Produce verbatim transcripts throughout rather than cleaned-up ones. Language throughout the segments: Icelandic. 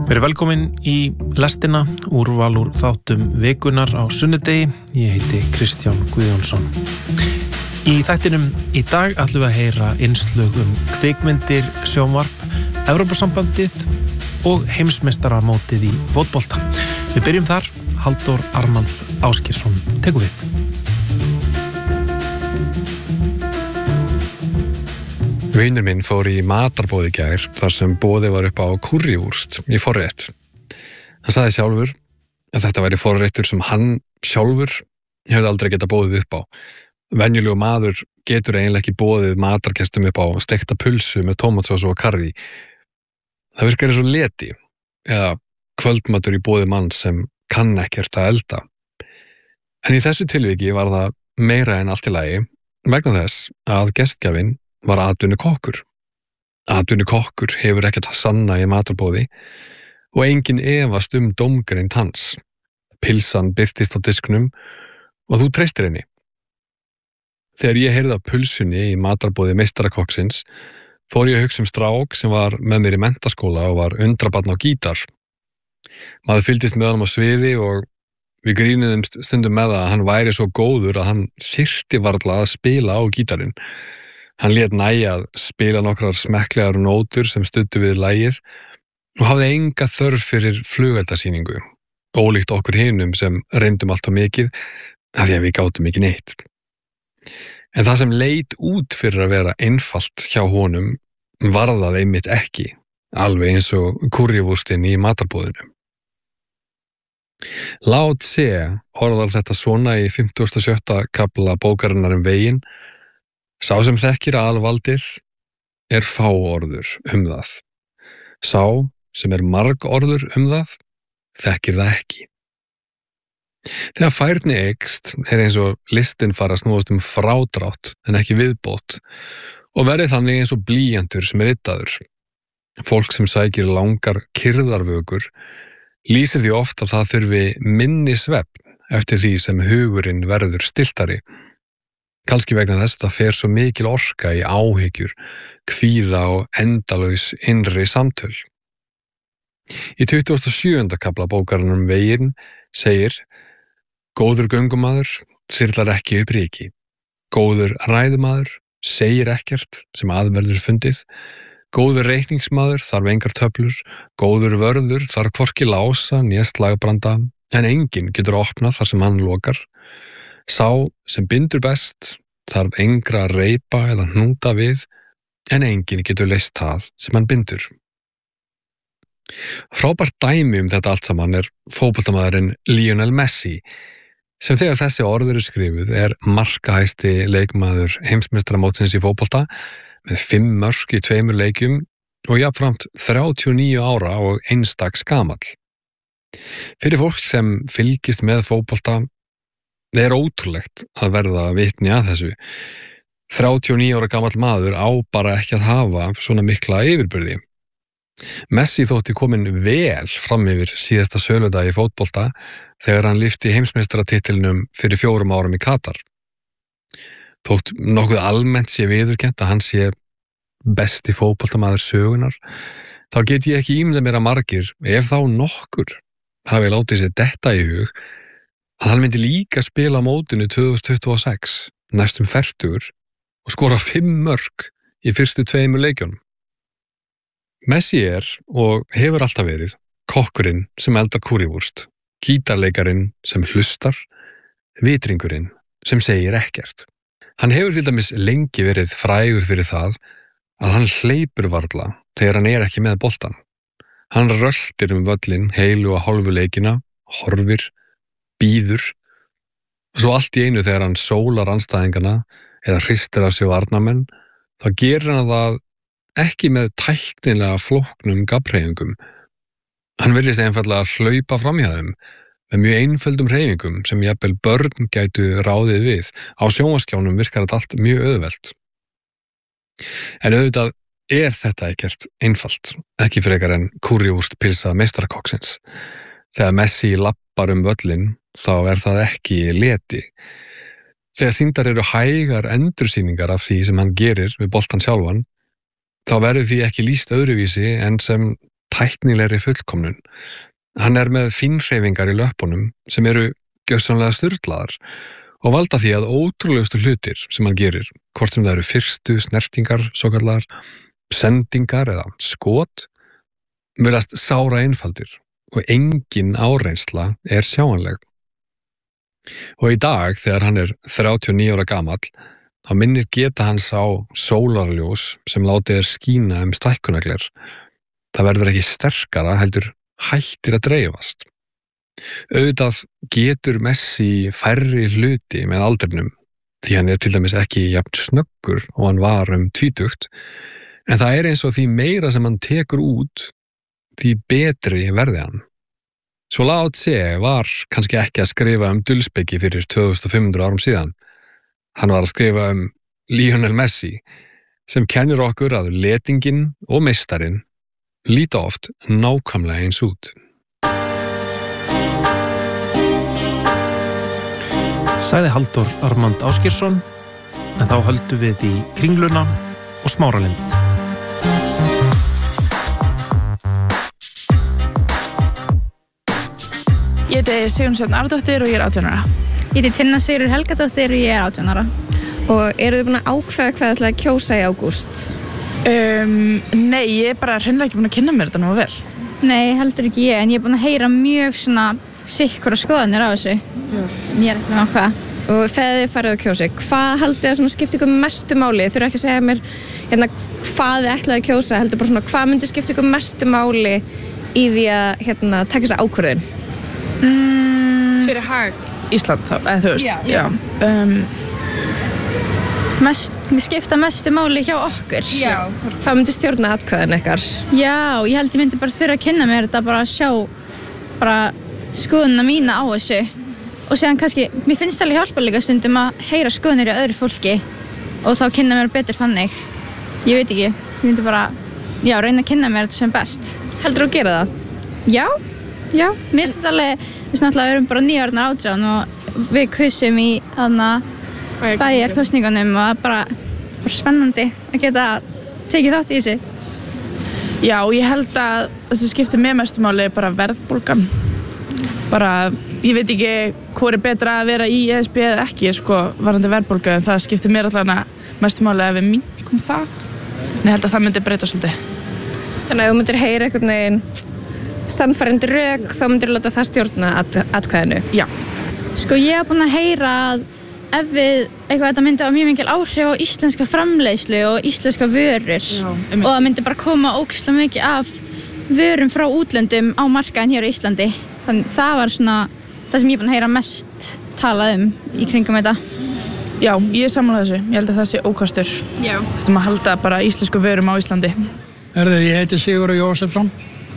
Verið velkomin í lestina, úrval úr þáttum vikunar á sunnudegi. Ég heiti Kristján Guðjónsson. Í þættinum í dag ætlum við að heyra innslög um kvikmyndir, sjónvarp, Evrópusambandið og heimsmeistaramótið í fótbolta. Við byrjum þar, Halldór Armand Ásgeirsson tekur við. Vinur minn fór í matarboð í gær þar sem boðið var upp á kúrriúrst í forrétt. Hann sagði sjálfur að þetta væri forréttur sem hann sjálfur hefði aldrei getað boðið upp á. Venjulegur maður getur eiginlega ekki boðið matargestum upp á stekta pulsu með tómatsósu og karrí. Það virkar eins og leti eða kvöldmatur í boði mann sem kann ekkert að elda. En í þessu tilviki var það meira en allt í lagi vegna þess að gestgjafinn var atvinnukokkur. Atvinnukokkur hefur ekkert að sanna í matarbóði og enginn efast um dómgreind hans. Pilsan birtist á disknum og þú treystir henni. Þegar ég heyrði af pulsunni í matarbóði meistarakokksins fór ég að hugsa um strák sem var með mér í menntaskóla og var undrabarn á gítar. Maður fylgdist með honum á sviði og við grínuðum stundum með að hann væri svo góður að hann þyrfti varla að spila á gítarinn. Hann lét nægja að spila nokkrar smekklegar nótur sem studdu við lagið og hafði enga þörf fyrir flugeldasýningu, ólíkt okkur hinum sem reyndum allt of mikið af því að við gátum ekki neitt. En það sem leit út fyrir að vera einfalt hjá honum var það einmitt ekki, alveg eins og kúrrivúrstinn í matarbúðinu. Lao Tse orðar þetta svona í fimmtugasta og sjötta kafla bókarinnar um veginn: Sá sem þekkir alvaldið er fáorður um það. Sá sem er margorður um það þekkir það ekki. Þegar færni eykst er eins og listin fara að snúast um frádrátt en ekki viðbót og verði þannig eins og blýantur sem er yddaður. Fólk sem sækir langar kyrrðarvökur lýsir því oft að það þurfi minni svefn eftir því sem hugurinn verður stiltari. Kannski vegna þess að það fer svo mikil orka í áhyggjur, kvíða og endalaus innri samtöl. Í tuttugasta og sjöunda kafla bókarinnar um veginn segir: Góður göngumaður þyrlar ekki upp ryki. Góður ræðumaður segir ekkert sem aðverður fundið. Góður reikningsmaður þarf engar töflur. Góður vörður þarf hvorki lása né slagbranda, en enginn getur opnað þar sem hann lokar. Sá sem bindur best þarf engra að reipa eða hnúta við, en enginn getur leyst það sem hann bindur. Frábært dæmi um þetta allt saman er fótboltamaðurinn Lionel Messi, sem þegar þessi orð eru skrifuð er markahæsti leikmaður heimsmeistaramótsins í fótbolta með fimm mörk í tveimur leikjum og jafnframt þrjátíu og níu ára og einstaks gamall. Fyrir fólk sem fylgist með fótbolta það er ótrúlegt að verða vitni að þessu. þrjátíu og níu ára gamall maður á bara ekki að hafa svona mikla yfirburði. Messi þótti komin vel fram yfir síðasta söludag í fótbolta þegar hann lyfti heimsmeistaratitilnum fyrir fjórum árum í Katar. Þótt nokkuð almennt sé viðurkennt að hann sé besti fótboltamaður sögunar, þá get ég ekki ímyndað mér að margir, ef þá nokkur, hafi látið sér detta í hug að hann myndi líka spila á mótinu tvö þúsund tuttugu og sex, næstum fertugur, og skora fimm mörk í fyrstu tveimur leikjunum. Messi er, og hefur alltaf verið, kokkurinn sem eldar kúrrivúrst, gítarleikarinn sem hlustar, vitringurinn sem segir ekkert. Hann hefur til dæmis lengi verið frægur fyrir það að hann hleypur varla þegar hann er ekki með boltann. Hann röltir um völlinn heilu og hálfu leikina, horfir, bíður, og svo allt í einu þegar hann sólar andstæðingana eða hristir af sig varnarmenn, þá gerir hann það ekki með tæknilega flóknum gabbhreyfingum. Hann virðist einfaldlega að hlaupa framhjá þeim með mjög einföldum hreyfingum sem jafnvel börn gætu ráðið við. Á sjónvarpsskjánum virkar þetta allt mjög auðvelt. En auðvitað er þetta ekkert einfalt, ekki frekar en kúrrivúrst pilsa meistarakokksins. Þegar Messi lappar um völlinn, þá er það ekki leti. Þegar sýndar eru hægar endursýningar af því sem hann gerir við boltan sjálfan, þá verður því ekki lýst öðruvísi en sem tæknilegri fullkomnun. Hann er með fínhreyfingar í löppunum sem eru gjörsamlega sturlaðar og valda því að ótrúlegustu hlutir sem hann gerir, hvort sem það eru fyrstu snertingar, svo kallar, sendingar eða skot, virðast sára einfaldir og engin áreynsla er sjáanleg. Og í dag, þegar hann er þrjátíu og níu ára gamall, þá minnir geta hans á sólarljós sem látið er skína um stækkunagler. Það verður ekki sterkara, heldur hættir að dreifast. Auðvitað getur Messi færri hluti með aldrinum, því hann er til dæmis ekki jafn snöggur og hann var um tvítugt, en það er eins og því meira sem hann tekur út, því betri verði hann. Svo Lao Tse var kannski ekki að skrifa um dulspeki fyrir tvö þúsund og fimm hundruð árum síðan. Hann var að skrifa um Lionel Messi, sem kennir okkur að letingin og meistarinn líta oft nákvæmlega eins út. Sagði Halldór Ármann Ásgeirsson, en þá höldum við í Kringluna og Smáralind. Ég heiti Sigrún Sjöfn Ardóttir og ég er átján ára. Ég heiti Tinna Sigríður Helgadóttir og ég er átján ára. Og eru þið búin að ákveða hvað þið ætlaði að kjósa í ágúst? Um, nei, ég er bara hreinlega ekki búin að kynna mér þetta nú vel. Nei, heldur ekki ég, en ég er búin að heyra mjög svona sikkura skoðanir á þessu. Já. Ég er ekki með ákveða. Og þegar þið farið að kjósa, hvað haldið að skipta ykkur mestu máli? Þið þurfa ekki að segja mér hérna, hvað þið ætlaði að kjósa, heldur bara svona hvað myndi skipta ykkur mestu máli í því að hérna, taka þessa ákvörðun? Mm. Fyrir hag Ísland þá, eða þú veist. Já. já. Um, Mest, mér skipta mestu máli hjá okkur. Já. Hvað myndi stjórna atkvæðin ykkar? Já, ég held ég myndi bara þurfa að kynna mér þetta, bara að sjá bara skoðunina mína á þessu. Og séðan kannski, mér finnst alveg hjálpa líka stundum að heyra skoðunir í öðru fólki og þá kynna mér betur þannig. Ég veit ekki, ég myndi bara, já, reyna að kynna mér þetta sem best. Heldur þú að gera það? Já, já, mér finnst þetta alveg, við náttúrulega erum bara nýjárnar átján og við kusum í þarna bæjarkosningunum og bara, bara spennandi að geta tekið þátt í þessu. Já, ég held að það sem skiptir mér mestu máli er bara verðbólgan. Bara, ég veit ekki hvað er betra að vera í E S B eða ekki, sko, varðandi verðbólgu, en það skiptir mér allavega mestu máli að við minnkum það. En ég held að það myndi breyta svolítið. Þannig að þú myndir heyra einhvern veginn sannfærandi rök, þá myndir láta það stjórna at, atkvæðinu. Já. Sko, ég hef búin að heyra að ef við eitthvað þetta myndi á mjög mikil áhrif á íslenska framleiðslu og íslenska vörur. Já, um og það myndi bara koma ógeðslega mikið af vörum frá útlöndum á markaðinn hér á Íslandi. Þannig það var svona það sem ég er búin að heyra mest talað um í kringum þetta. Já, ég er sammála þessu. Ég held að það sé ókostur. Já. Þetta maður halda bara íslensku vörum á Íslandi. Erðu, ég heiti Sigurður Jósefsson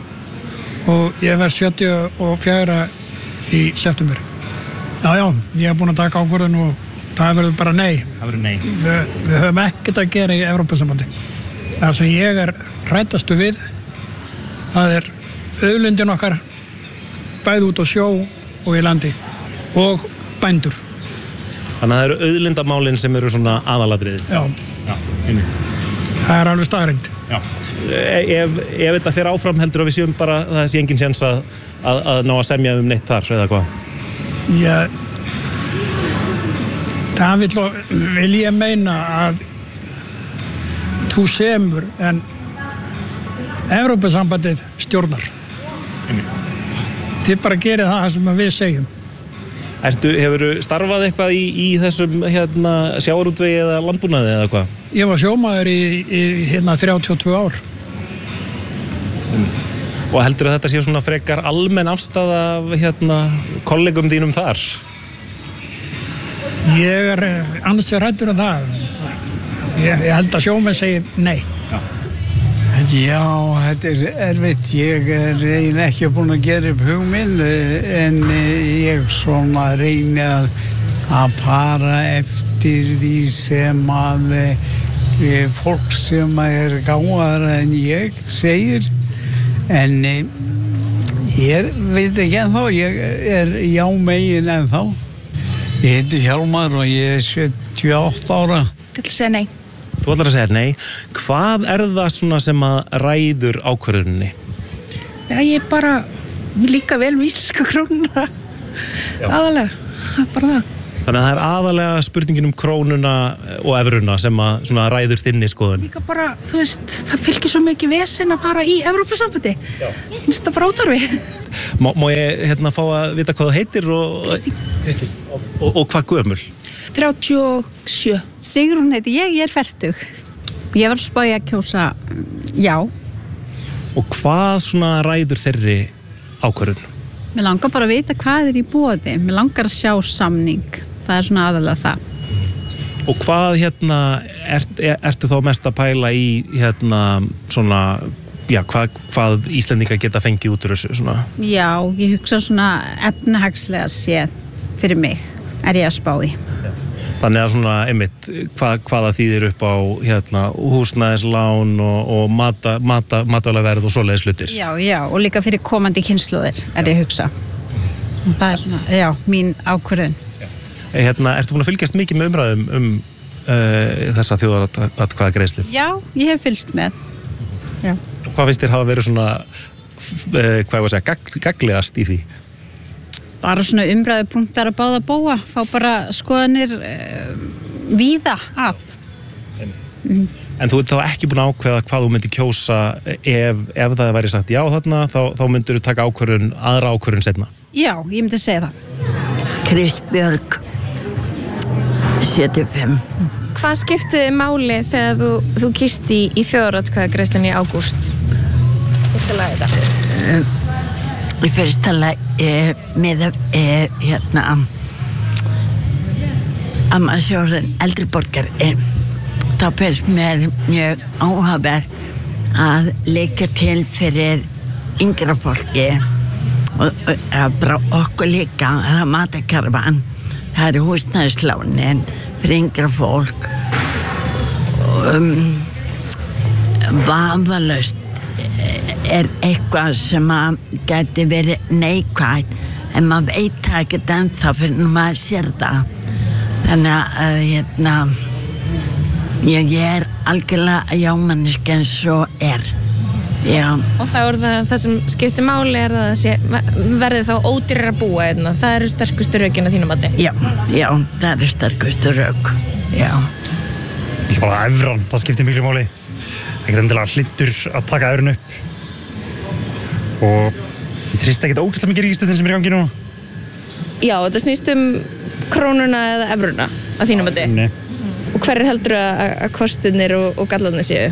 og ég verð sjötíu og fjögur í september. Já, já, ég hef búin að taka ákvörðun og það verður bara nei. Það verður nei. Vi, við höfum ekkert að gera í Evrópusambandi. Það sem ég er hræddastu við, það er auðlindin okkar, bæði út á sjó og í landi og bændur. Þannig að það eru auðlindamálin sem eru svona aðalatriði. Já. Já, einmitt. Það er alveg staðreynd. Já. Ef, ef þetta fer áfram heldur að við séum bara, það sé engin séns að, að, að ná að semja um neitt þar, eða hvað? Já, það vil, vil ég meina að þú semur en Evrópusambandið stjórnar. Einmitt. Þið bara gerir það sem við segjum. Ertu, hefurðu starfað eitthvað í, í þessum hérna, sjávarútvegi eða landbúnaði eða hvað? Ég var sjómaður í, í hérna, þrjátíu og tvö ár. Einmitt. Og heldur að þetta sé svona frekar almenn afstaða af hérna, kollegum þínum þar? Ég er annars hræddur um það. Ég, ég held að sjómenn segir nei. Já. Já, þetta er erfitt. Ég er eiginlega ekki búin að gera upp hugmynd en ég svona reyni að, að fara eftir því sem að fólk sem er gáðara en ég segir. En ég veit ekki ennþá, ég er já megin ennþá. Ég heiti Hjálmar og ég er sjötíu og átta ára. Ég ætla að segja nei. Þú ætlar að segja nei. Hvað er það svona sem að ræður ákvörðuninni? Já, ég bara líka vel með íslenska krónuna aðalega, bara það. Þannig að það er aðalega spurningin um krónuna og evruna sem að svona ræður þinni skoðun. Líka bara, þú veist, það fylgir svo mikið vesen að fara í Evrópusambandi. Mér finnst það bara óþarfi. Má, má ég hérna fá að vita hvað þú heitir og... Kristín. Kristín. Og, og, og hvað gömul? þrjátíu og sjö. Sigrún heiti ég, ég er fertug. Ég var að spája að kjósa já. Og hvað svona ræður þeirri ákvörðun? Mér langar bara að vita hvað er í boði. Mér langar að sjá samning. Það er svona aðalega það. Og hvað hérna, ert, er, ertu þá mest að pæla í hérna svona, já, hvað, hvað Íslendingar geta fengið út úr þessu svona? Já, ég hugsa svona efnahagslega séð fyrir mig, er ég að spá í. Þannig að svona, einmitt, hvað, hvaða þýðir upp á hérna húsnæðislán og, og mata, mata, matvælaverð og svoleiðis hlutir? Já, já, og líka fyrir komandi kynslóðir, er ég að hugsa. Og það er svona, já, mín ákvörðun. Hérna, ertu búin að fylgjast mikið með umræðum um uh, þessa þjóðaratkvæðagreiðslu? Já, ég hef fylgst með. Já. Hvað finnst þér hafa verið svona, uh, hvað ég var að segja, gagl, gaglegast í því? Bara svona umræðupunktar að báða bóa, fá bara skoðanir uh, víða að. Mm. En þú ert þá ekki búin að ákveða hvað þú myndir kjósa ef, ef það væri sagt já þarna, þá, þá myndir þú taka ákvörðun, aðra ákvörðun seinna? Já, ég myndi segja það. Kristbjörg sjötíu og fimm. Hvað skiptiði máli þegar þú, þú kýst í, í þjóðaratkvæðagreiðslunni í ágúst? Fyrsta lagi þetta. Í fyrsta lagi með uh, hérna að maður sjóður eldri borgari. Þá finnst mér mjög áhugavert að leika til fyrir yngra fólki og, og bara okkur líka, það er matakarfan. Það eru húsnæðislánin fyrir yngra fólk. Um, vafalaust er eitthvað sem að gæti verið neikvægt en maður veit það ekki ennþá fyrir maður sér það. Þannig að hérna, ég er algjörlega jámanniski eins og er. Já. Og þá er það, það sem skiptir máli er að það sé, verði þá ódýrar að búa einna. Það eru sterkustu rökin að þínu mati. Já, já, það eru sterkustu rök. Já. Ég ætla bara að evran, það skiptir miklu máli. Ekkert endilega hlindur að taka evrun upp. Og ég treysti ekkert ógeðslega mikið ríkisstjórnin sem er í gangi núna. Já, þetta snýst um krónuna eða evruna að þínu mati. Nei. Og hverjir heldur að, að kostirnir og, og gallarnir séu?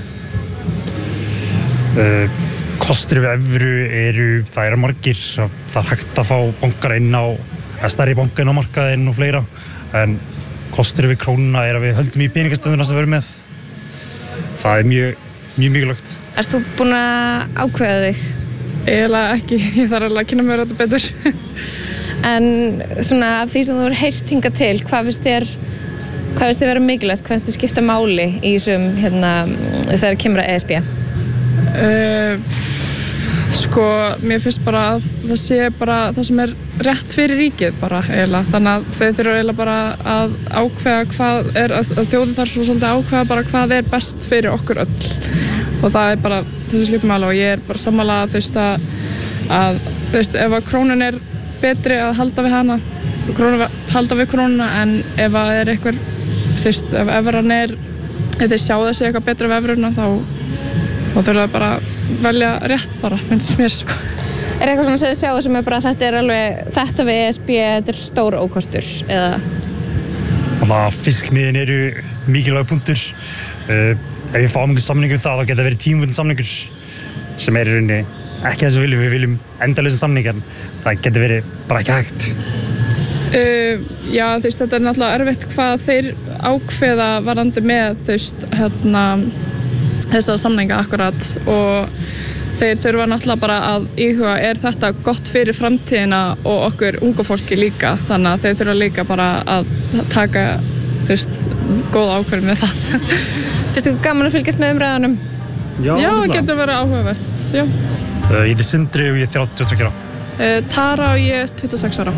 Uh, kostur við evru eru, það eru margir, það er hægt að fá bankar inn á, eða stærri banka inn á markaðinn og fleira, en kostur við krónuna er að við höldum í peningastöðuna sem við erum með. Það er mjög, mjög mikilvægt. Erst þú búin að ákveða þig? Eiginlega ekki, ég þarf alveg að kynna mér þetta betur. En svona af því sem þú er heyrt hingað til, hvað finnst þér, hvað finnst þér vera mikilvægt, hvað finnst þér skipta máli í þessum, hérna, þegar kemur að E S B? Uh, sko, mér finnst bara að það sé bara það sem er rétt fyrir ríkið bara eiginlega, þannig að þau þurfa eiginlega bara að ákveða hvað er, að, að þjóðin þarf svo svolítið að ákveða bara hvað er best fyrir okkur öll og það er bara þessi skiptum alveg og ég er bara sammála að þú veist að, að þú veist, ef að krónan er betri að halda við hana, krónu, halda við krónuna en ef að er eitthvað, þú veist, ef evran er, ef þau sjá þessi eitthvað betra af evruna þá þá þurfa það bara að velja rétt bara, finnst mér sko. Er eitthvað svona sem þið sjáu sem er bara þetta er alveg, þetta við E S B, þetta er stór ókostur, eða? Alltaf fiskmiðin eru mikilvæg punktur. Uh, ef við fáum einhvern samningur um það, þá geta það verið tímabundinn samningur sem er í rauninni ekki það sem við viljum, við viljum endalausa samningar. Það geta verið bara ekki hægt. Uh, já, þú veist, þetta er náttúrulega erfitt hvað þeir ákveða varandi með, þú veist, hérna, þessa samninga akkurat og þeir þurfa náttúrulega bara að íhuga er þetta gott fyrir framtíðina og okkur unga fólki líka þannig að þeir þurfa líka bara að taka þú veist, góða ákvörðun með það. Finnst þú gaman að fylgjast með umræðunum? Já, já það getur verið áhugavert, já. Uh, ég heiti Sindri og ég er þrjátíu og tveggja ára. Uh, Tara og ég er tuttugu og sex ára.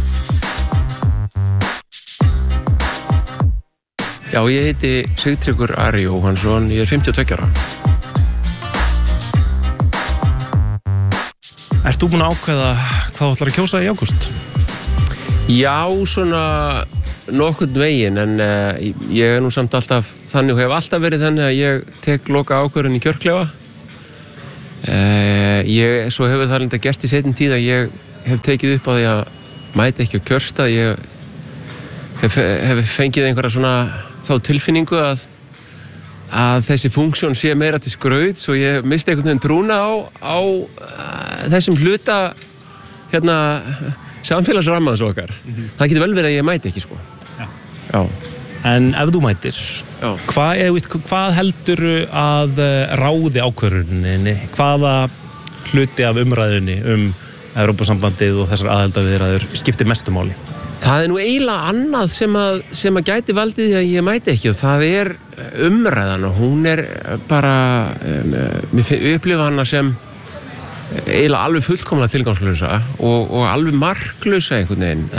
Já, ég heiti Sigtryggur Ari Jóhannsson, ég er fimmtíu og tveggja ára. Ert þú búin að ákveða hvað þú ætlar að kjósa í ágúst? Já, svona nokkurn veginn, en uh, ég er nú samt alltaf þannig og hef alltaf verið þannig að ég tek loka ákvörðun í kjörklefa. Uh, ég, svo hefur það lenda gerst í seinni tíð að ég hef tekið upp á því að mæta ekki á kjörstað. Ég hef, hef fengið einhverja svona þá tilfinningu að, að þessi funksjón sé meira til skrauts og ég misti einhvern veginn trúna á, á uh, þessum hluta hérna samfélagsrammaðs okkar. Mm-hmm. Það getur vel verið að ég mæti ekki, sko. Já. Já. En ef þú mætir, hvað, eða, veist, hvað heldur að ráði ákvörðuninni? Hvaða hluti af umræðunni um Evrópusambandið og þessar aðildarviðræður skiptir mestu máli? Það er nú eiginlega annað sem að, sem að gæti valdið því að ég mæti ekki og það er umræðan og hún er bara, um, mér upplifa hana sem eiginlega alveg fullkomlega tilgangslausa og, og alveg marklausa einhvern veginn.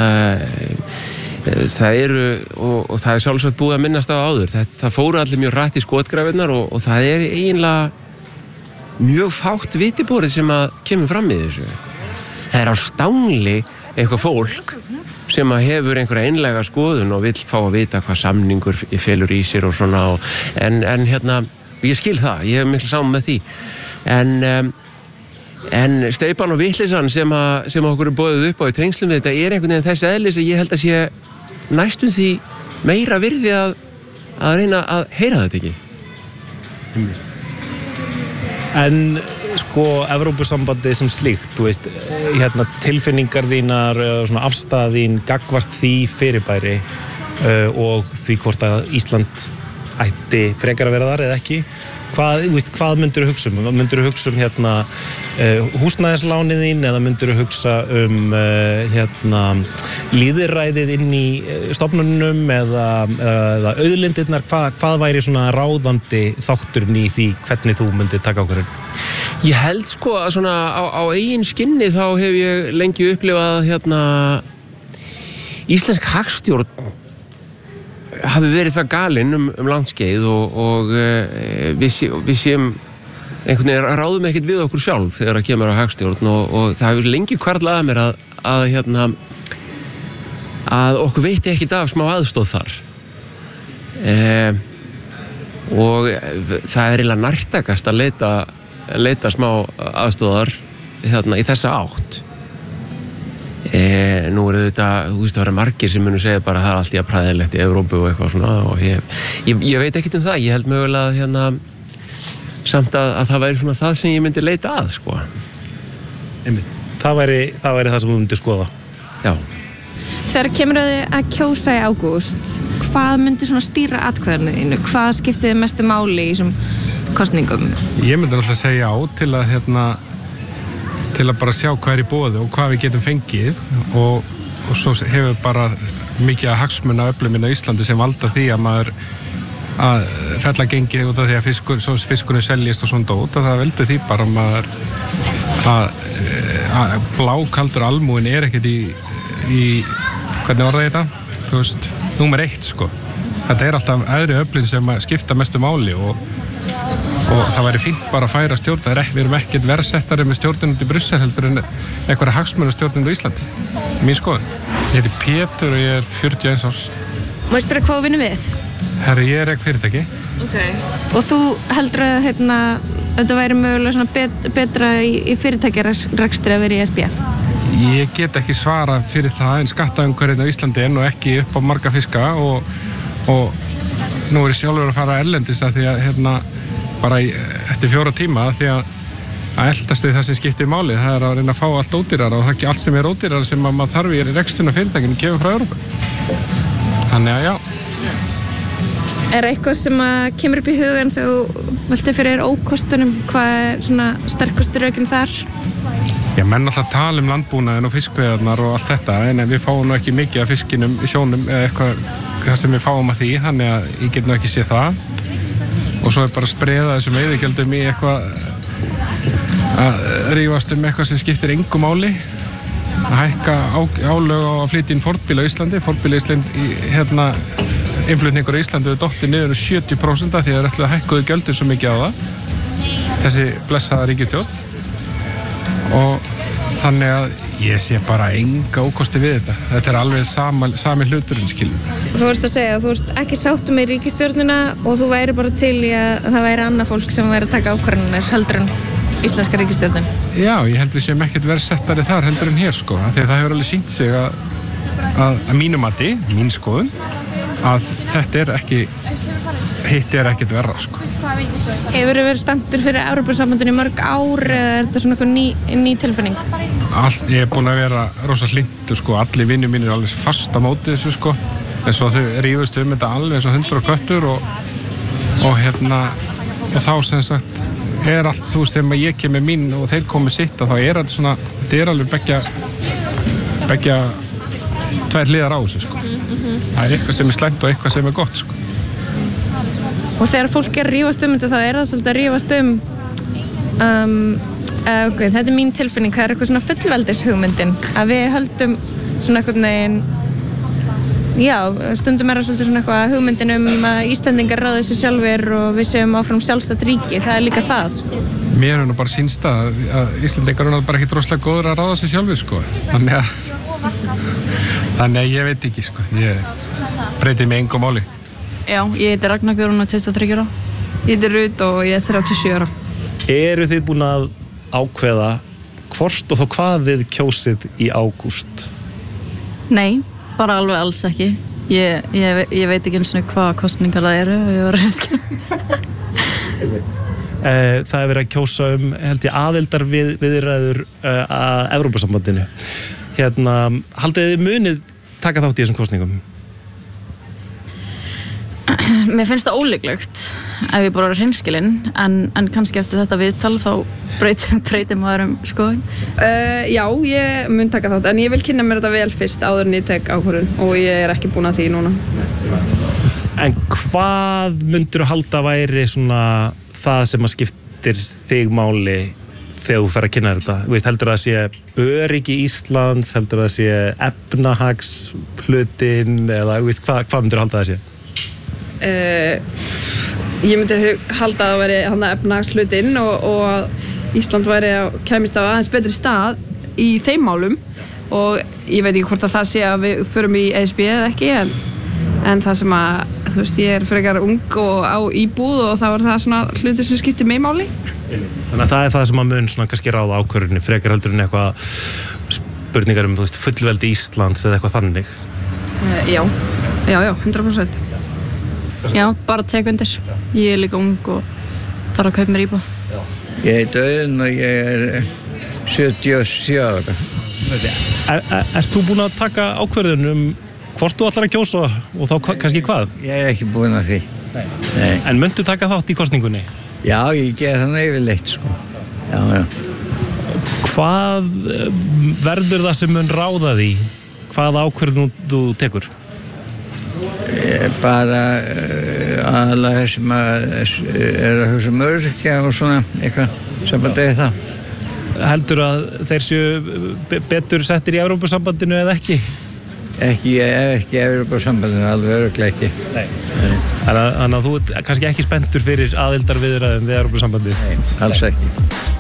Það eru, og, og það er sjálfsagt búið að minnast á áður, það, það fóru allir mjög rætt í skotgrafirnar og, og það er eiginlega mjög fátt vitiborið sem að kemur fram í þessu. Það er á stangli eitthvað fólk sem að hefur einhverja einlega skoðun og vill fá að vita hvað samningur felur í sér og svona og, en, en hérna, ég skil það, ég hef miklu saman með því en um, En steypan og vitleysan sem, sem okkur er boðið upp á í tengslum við þetta er einhvern veginn þessi eðli sem ég held að sé næstum því meira virði að, að reyna að heyra þetta ekki. En sko Evrópusambandið sem slíkt, þú veist, hérna, tilfinningar þínar, svona afstaða þín gagnvart því fyrirbæri uh, og því hvort að Ísland ætti frekar að vera þar eða ekki. Hvað, veist, hvað myndir þú hugsa um? Myndir þú hugsa um hérna, uh, húsnæðislánið þín eða myndir þú hugsa um uh, hérna, lýðræðið inn í uh, stofnunum eða, eða auðlindirnar? Hvað, hvað væri svona ráðandi þátturinn í því hvernig þú myndir taka ákvörðun? Ég held sko að svona á, á eigin skinni þá hef ég lengi upplifað hérna, íslensk hagstjórn hafi verið það galinn um, um langt skeið og, og uh, við, sé, við séum einhvern veginn ráðum ekkert við okkur sjálf þegar það kemur á hagstjórn og, og það hefur lengi hvarflað að mér að, að, hérna, að okkur veitti ekkert af smá aðstóð þar uh, og það er eiginlega nærtækast að leita, leita smá aðstóðar hérna, í þessa átt. E, nú eru þetta, þú veist, það eru margir sem munu segja bara að það er allt í að præðilegt í Evrópu og eitthvað svona og ég, ég, ég veit ekkert um það, ég held mögulega hérna, samt að, að það væri svona það sem ég myndi leita að, sko. Einmitt. Það væri það, væri það sem þú myndi skoða? Já. Þegar kemur að kjósa í ágúst, hvað myndi svona stýra atkvæðinu þínu? Hvað skiptiði mestu máli í þessum kosningum? Ég myndi náttúrulega segja á til að hérna til að bara sjá hvað er í boði og hvað við getum fengið og, og svo hefur bara mikið að hagsmuna öflum inn á Íslandi sem valda því að maður að fella gengið út af því að fiskur, fiskurinn seljist og svona út og það veldur því bara maður að, að blákaldur almúin er ekkert í, í hvernig var það þetta? Þú veist, númer eitt sko. Þetta er alltaf aðri öflin sem skipta mestu máli og og það væri fínt bara að færa stjórn það er ekki, við erum ekkert verðsettari með stjórnunum í Brussel heldur en einhverja hagsmuna stjórnunum í Íslandi, mín skoðun. Ég heiti Pétur og ég er fjörutíu og eins árs. Má ég spyrja hvað þú vinnur við? Herri, ég er ekki fyrirtæki. Ok. Og þú heldur að hérna, þetta væri mögulega svona bet, betra í, í fyrirtækjarekstri að vera í E S B? Ég get ekki svara fyrir það en skattaumhverfið á Íslandi er nú ekki upp á marga fiska og, og nú er ég sjálfur að fara erlendis að því að hérna bara í, eftir fjóra tíma því að að eldast við það sem skiptir máli það er að reyna að fá allt ódýrara og það er ekki allt sem er ódýrara sem að maður þarf í rekstrinu fyrirtækinu kemur frá Evrópu. Þannig að já. Er eitthvað sem að kemur upp í hugan þegar þú veltir fyrir ókostunum, hvað er svona sterkustu rökin þar? Já, menn alltaf tala um landbúnaðinn og fiskveiðarnar og allt þetta en við fáum nú ekki mikið af fiskinum í sjónum eða eitthvað það sem við fáum að því þannig að ég get nú ekki séð það og svo er bara að spreða þessum veiðigjöldum í eitthvað að rífast um eitthvað sem skiptir engu máli að hækka á, álög á að flytja inn fornbíl á Íslandi fornbíl í Íslandi, hérna innflutningur á Íslandi er dottið niður um sjötíu prósent því að það er alltaf hækkuðu gjöldin svo mikið á það þessi blessaða ríkisstjórn og þannig að ég sé bara enga ókosti við þetta. Þetta er alveg sama, sami hluturinn, skilur. Þú vorst að segja að þú ert ekki sáttur með ríkisstjórnina og þú væri bara til í að það væri annað fólk sem væri að taka ákvarðanir heldur en íslenska ríkisstjórnin. Já, ég held við séum ekkert verið settari þar heldur en hér, sko. Þegar það hefur alveg sýnt sig að, að, að mínu mati, mín skoðun, að þetta er ekki, hitt er ekkert verra, sko. Hefur þið verið spenntur fyrir Evrópusambandinu í mörg ár eða er þetta svona eitthvað ný, ný tilfinning? All, ég er búin að vera rosa hlindur, sko. Allir vinnir mínir er alveg fast á móti þessu, sko. En svo þau rífust um þetta alveg eins og hundur og köttur og, og hérna, og þá sem sagt er allt, þú veist, þegar ég kem með mín og þeir komið sitt að þá er þetta svona, þetta er alveg beggja, beggja tvær hliðar á þessu, sko. Mm-hmm. Það er eitthvað sem er slæmt og eitthvað sem er gott, sko. Og þegar fólk er að rífast um þetta þá er það svolítið að rífast um, um uh, okay, þetta er mín tilfinning, það er eitthvað svona fullveldishugmyndin, að við höldum svona eitthvað neginn, já, stundum er það svolítið svona eitthvað hugmyndin um að Íslendingar ráði sér sjálfir og við séum áfram sjálfstætt ríki, það er líka það, sko. Mér er nú bara sýnst að, að Íslendingar eru bara ekki droslega góður að ráða sér sjálfir, sko. Þannig að, þannig að ég veit ekki, sko. Ég breyti mig engu máli. Já, ég heiti Ragnar Guðrún og tuttugu og þriggja ára. Ég heiti Rut og ég er þrjátíu og sjö ára. Eru þið búin að ákveða hvort og þá hvað þið kjósið í ágúst? Nei, bara alveg alls ekki. Ég, ég, ég veit ekki eins og hvað kostningar það eru og ég var að skilja. Það er verið að kjósa um, held ég, aðildar við, viðræður uh, að Evrópusambandinu. Hérna, haldið þið munið taka þátt í þessum kostningum? Mér finnst það ólíklegt ef ég bara er hreinskilinn, en, en kannski eftir þetta viðtal þá breytir, breytir maður um skoðun. Uh, já, ég mun taka þátt, en ég vil kynna mér þetta vel fyrst áður en ég tek ákvörðun og ég er ekki búin að því núna. En hvað myndir þú halda væri svona það sem að skiptir þig máli þegar þú fer að kynna þetta? Þú veist, heldur það að sé öryggi Íslands, heldur það að sé efnahagsplötin eða veist, hvað, hvað myndir þú halda það að sé? Uh, ég myndi halda að það væri hann að efnahagshlutinn og, og Ísland væri að kæmist á aðeins betri stað í þeim málum og ég veit ekki hvort að það sé að við förum í E S B eða ekki en, en það sem að, þú veist, ég er frekar ung og á íbúð og það var það svona hluti sem skiptir mig máli. Þannig að það er það sem að mun svona kannski ráða ákvörðunni frekar heldur en eitthvað spurningar um, þú veist, fullveldi Íslands eða eitthvað þannig? Uh, já, já, já, hundrað prósent. Já, bara tek undir. Ég er líka ung og þarf að kaupa mér íbúð. Ég heiti Auðun og ég er sjötíu og sjö ára. Er, er, Ert þú búin að taka ákvörðun um hvort þú ætlar að kjósa og þá kannski hvað? Ég er ekki búin að því. Nei. En myndu taka þátt í kosningunni? Já, ég ger það yfirleitt, sko. Já, já. Hvað verður það sem mun ráða því? Hvaða ákvörðun þú tekur? Bara uh, aðalega sem að er að hugsa um öryrkja og svona eitthvað sem að degi það. Heldur að þeir séu betur settir í Evrópusambandinu eða ekki? Ekki, ekki Evrópusambandinu, alveg örugglega ekki. Nei. Nei. Þannig að þú ert kannski ekki spenntur fyrir aðildarviðræðum við Evrópusambandið? Nei, alls ekki.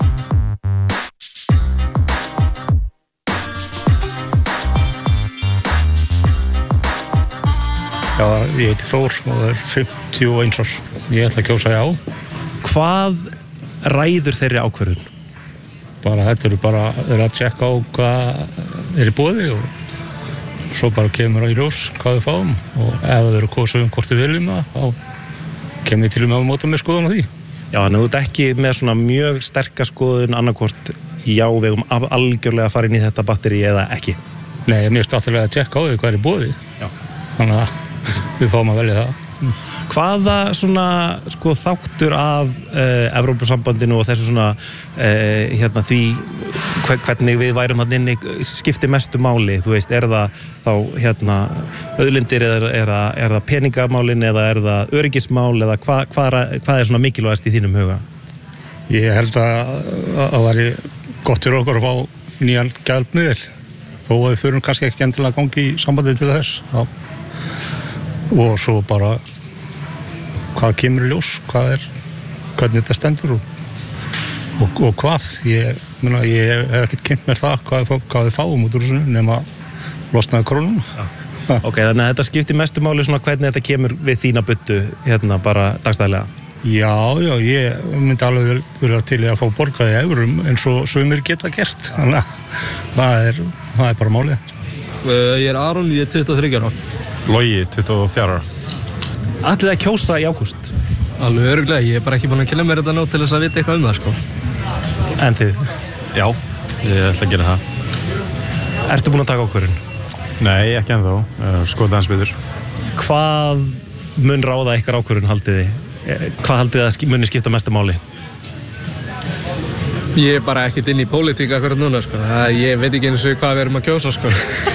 Já, ég heiti Þór og það er fimmtíu og eins árs. Ég ætla að kjósa já. Hvað ræður þeirri ákvörðun? Bara, þetta eru bara, eru að tjekka á hvað er í boði og svo bara kemur það í ljós hvað við fáum og ef það eru kosið um hvort við viljum það, þá kemur við til og með að móta með skoðun á því. Já, en þú ert ekki með svona mjög sterka skoðun annarkvort já, við erum algjörlega að fara inn í þetta batteri eða ekki? Nei, ég nýst alltaf að tjekka á því hvað er í boði. Já. Þannig að við fáum að velja það. Hvaða svona sko þáttur af uh, Evrópusambandinu og þessu svona uh, hérna því hvernig við værum þarna inni skiptir mestu máli, þú veist, er það þá hérna auðlindir eða er það, er það peningamálin eða er það öryggismál eða hvað hva, hva er svona mikilvægast í þínum huga? Ég held að það væri gott fyrir okkur að fá nýjan gjaldmiðil þó að við förum kannski ekki endilega að gangi í sambandi til þess. Já. Og svo bara hvað kemur í ljós, hvað er, hvernig þetta stendur og, og, og hvað. Ég Muna, ég hef ekkert kynnt mér það hvað, hvað við fáum út úr þessu nema losnaði krónuna. Ok, þannig að þetta skiptir mestu máli svona hvernig þetta kemur við þína buddu hérna bara dagstæðlega? Já, já, ég myndi alveg vera til í að fá borgað í eurum eins og sumir geta gert. Þannig að það er, það er bara málið. Ég er Aron, ég er tuttugu og þriggja ára. Logi, tuttugu og fjögurra ára. Ætlið að kjósa í ágúst? Alveg örugglega, ég er bara ekki búin að kynna mér þetta nóg til þess að vita eitthvað um það, sko. En þið? Já, ég ætla að gera það. Ertu búin að taka ákvörðun? Nei, ekki ennþá. Skoða hans betur. Hvað mun ráða ykkar ákvörðun haldið þið? Hvað haldið þið að muni skipta mestu máli? Ég er bara ekkert inn í pólitík akkurat núna, sko. Það, ég veit ekki eins og hvað við erum að kjósa, sko.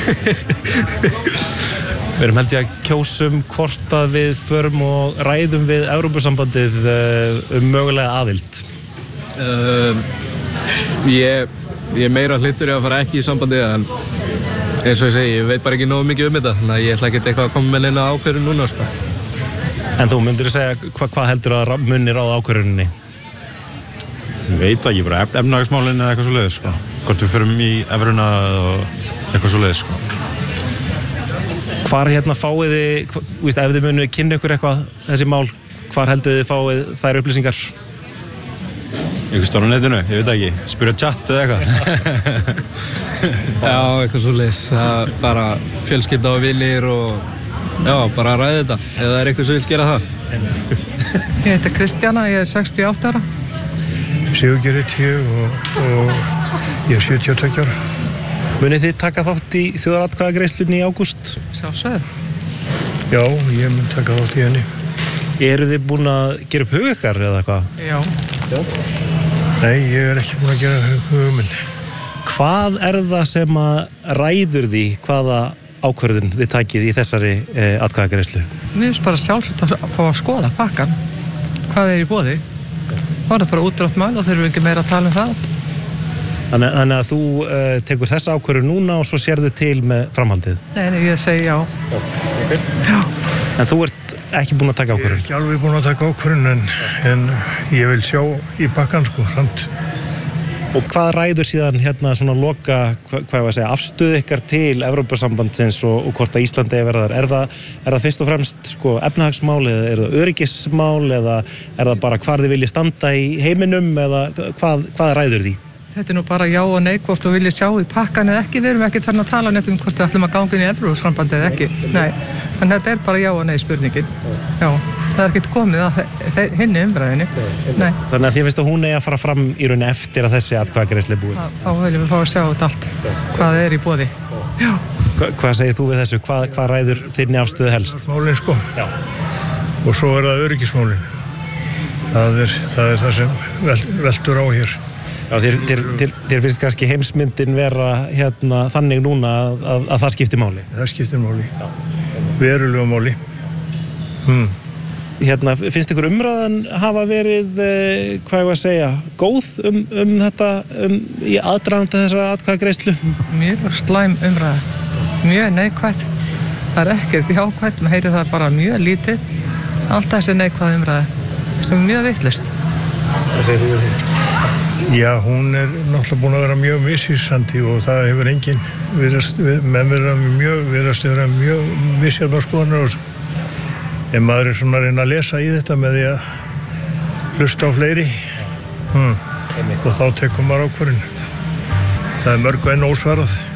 Við erum held ég að kjósum hvort að við förum og ræðum við Evrópusambandið um mögulega aðild. Uh, ég, ég meira hlyttur ég að fara ekki í sambandið, en eins og ég segi, ég veit bara ekki nógu mikið um þetta, þannig að ég ætla ekki eitthvað að koma með neina ákvörðun núna, sko. En þú myndir segja, hva, hvað heldur að muni ráða ákvörðuninni? Ég veit ekki, bara efnahagsmálin eða eitthvað svo leiðis, sko. Hvort við förum í evruna og eitthvað svo leiðis, sko. Hvar hérna fáið þið, víst, ef þið munu kynna ykkur eitthvað þessi mál, hvar heldur þið fáið þær upplýsingar? Einhver stór á netinu, ég veit ekki, spyrja chat eða eitthvað. Já, eitthvað svo leiðis, það er bara fjölskylda og vinir og já, bara ræði þetta, ef það er eitthvað sem vil gera það. Ég heiti Kristjana, ég er sextíu og átta ára. Sigurgeir heiti ég og, og ég er sjötíu og tveggja ára. Munið þið taka þátt í þjóðaratkvæðagreiðslunni í ágúst? Sjálfsögðu. Já, ég mun taka þátt í henni. Eru þið búin að gera upp hug ykkar eða eitthvað? Já. Já. Nei, ég er ekki búin að gera hugminn. Hvað er það sem að ræður því hvaða ákvörðun þið takið í þessari e, atkvæðagreiðslu? Mér finnst bara sjálfsagt að fá að skoða pakkan, hvað er í boði. Það er bara útrátt mál og þurfum ekki meira að tala um það. Þannig, þannig að þú e, tekur þessa ákvörðun núna og svo sérðu til með framhaldið? Nei, nei, ég segi já. Okay. Já. En þú ert ekki búin að taka ákvörðun? Ég er ekki alveg búin að taka ákvörðun en, en ég vil sjá í pakkan, sko, samt. Og hvað ræður síðan hérna svona loka, hvað, hvað ég að segja, afstöðu ykkar til Evrópusambandsins og, og hvort að Íslandi er verðar? Er það, er það fyrst og fremst sko efnahagsmál eða er það öryggismál eða er það bara hvar þið viljið standa í heiminum eða hvað, hvað ræður því? Þetta er nú bara já og nei hvort þú viljið sjá í pakkan eða ekki. Við erum ekki þarna að tala nefnum hvort við ætlum að ganga inn í Evrópusambandið eða ekki. Nei, en þetta er bara já og nei spurningin. Já. Það er ekkert komið að hinni umræðinni. Nei. Þannig að þið finnst að hún eigi að fara fram í rauninni eftir að þessi atkvæðagreiðsla er búin? Þá viljum við fá að sjá þetta allt, hvað er í boði. Já. Hva, hvað segir þú við þessu? Hvað, hvað ræður þinni afstöðu helst? Málin, sko. Já. Og svo er það öryggismálin. Það er það, er það sem vel, veldur á hér. Já, þér, þér, þér, þér finnst kannski heimsmyndin vera hérna, þannig núna að, að, að það skiptir máli? Það skiptir máli. Já. Verulega máli. Hmm. Hérna, finnst ykkur umræðan hafa verið, eh, hvað ég var að segja, góð um, um þetta, um, í aðdragandi þessara atkvæðagreiðslu? Mjög slæm umræða, mjög neikvætt. Það er ekkert jákvætt, maður heyrir það bara mjög lítið. Allt þessi neikvæð umræða, sem er mjög vitlaust. Hvað segir þú við því? Já, hún er náttúrulega búin að vera mjög misvísandi og það hefur enginn viðrast, við, með vera mjög, viðrast vera mjög misjafn á skoðanir og en maður er svona að reyna að lesa í þetta með því að hlusta á fleiri hmm. og þá tekur maður ákvörðun. Það er mörgu enn ósvarað.